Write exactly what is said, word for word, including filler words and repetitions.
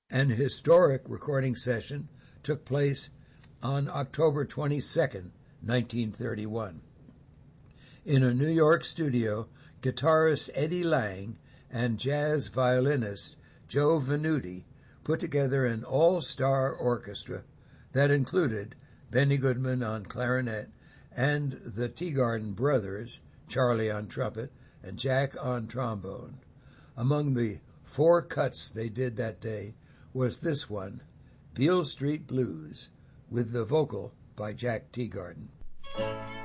An historic recording session took place on October twenty-second, nineteen thirty-one. In a New York studio, guitarist Eddie Lang and jazz violinist Joe Venuti put together an all-star orchestra that included Benny Goodman on clarinet and the Teagarden brothers, Charlie on trumpet and Jack on trombone. Among the four cuts they did that day was this one, Beale Street Blues, with the vocal by Jack Teagarden.